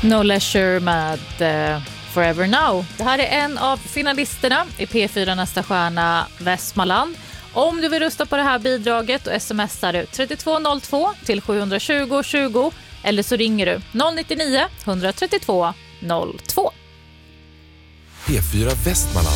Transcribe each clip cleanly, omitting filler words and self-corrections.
No Leisure med Forever Now. Det här är en av finalisterna i P4 Nästa stjärna Västmanland. Om du vill rösta på det här bidraget och smsar du 3202 till 720 20 eller så ringer du 099 132 02. P4 Västmanland.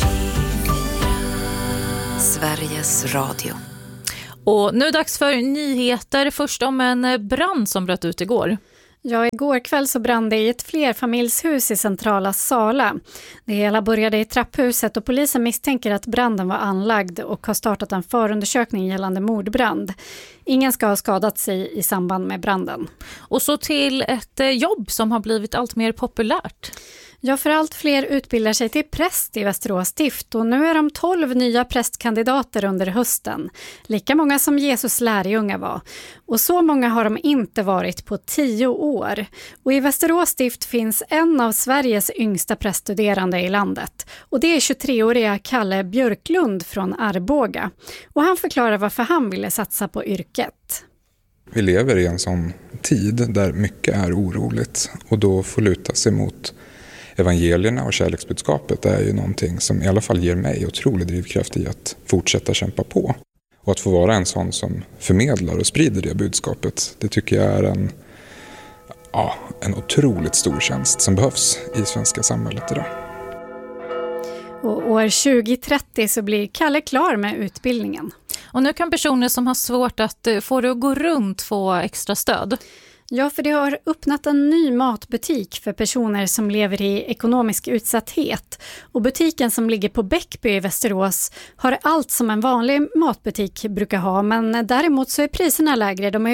Sveriges Radio. Och nu är det dags för nyheter. Först om en brand som bröt ut igår. Ja, igår kväll så brann det i ett flerfamiljshus i centrala Sala. Det hela började i trapphuset och polisen misstänker att branden var anlagd och har startat en förundersökning gällande mordbrand. Ingen ska ha skadat sig i samband med branden. Och så till ett jobb som har blivit allt mer populärt. Ja, för allt fler utbildar sig till präst i Västerås stift och nu är de 12 nya prästkandidater under hösten. Lika många som Jesus lärjungar var. Och så många har de inte varit på 10 år. Och i Västerås stift finns en av Sveriges yngsta präststuderande i landet. Och det är 23-åriga Kalle Björklund från Arboga. Och han förklarar varför han ville satsa på yrket. Vi lever i en sån tid där mycket är oroligt och då får luta sig mot evangelierna och kärleksbudskapet är ju någonting som i alla fall ger mig otrolig drivkraft i att fortsätta kämpa på. Och att få vara en sån som förmedlar och sprider det budskapet, det tycker jag är en otroligt stor tjänst som behövs i svenska samhället idag. Och år 2030 så blir Kalle klar med utbildningen. Och nu kan personer som har svårt att få det att gå runt få extra stöd. Ja, för det har öppnat en ny matbutik för personer som lever i ekonomisk utsatthet. Och butiken som ligger på Bäckby i Västerås har allt som en vanlig matbutik brukar ha. Men däremot så är priserna lägre. Maten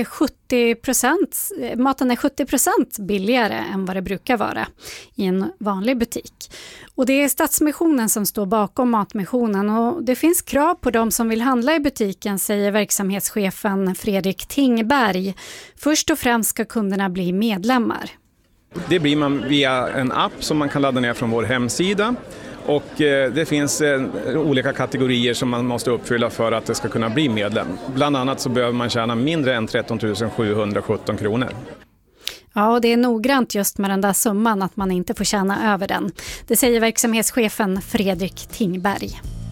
är 70% billigare än vad det brukar vara i en vanlig butik. Och det är Stadsmissionen som står bakom Matmissionen och det finns krav på de som vill handla i butiken, säger verksamhetschefen Fredrik Tingberg. Först och främst ska kunderna bli medlemmar. Det blir man via en app som man kan ladda ner från vår hemsida. Och det finns olika kategorier som man måste uppfylla för att det ska kunna bli medlem. Bland annat så behöver man tjäna mindre än 13 717 kronor. Ja, och det är noggrant just med den där summan att man inte får tjäna över den. Det säger verksamhetschefen Fredrik Tingberg.